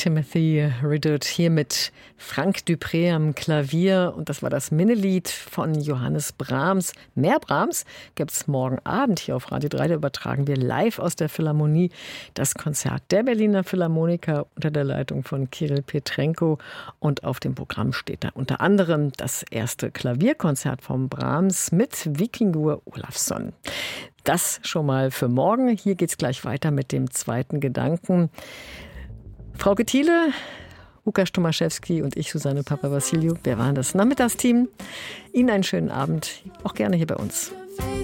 Timothy Riddle hier mit Frank Dupré am Klavier. Und das war das Minnelied von Johannes Brahms. Mehr Brahms gibt es morgen Abend hier auf Radio 3. Da übertragen wir live aus der Philharmonie das Konzert der Berliner Philharmoniker unter der Leitung von Kirill Petrenko. Und auf dem Programm steht da unter anderem das erste Klavierkonzert von Brahms mit Víkingur Ólafsson. Das schon mal für morgen. Hier geht es gleich weiter mit dem zweiten Gedanken. Frauke Thiele, Łukasz Tomaszewski und ich, Susanne Papawassiliou, wir waren das Nachmittagsteam. Ihnen einen schönen Abend, auch gerne hier bei uns.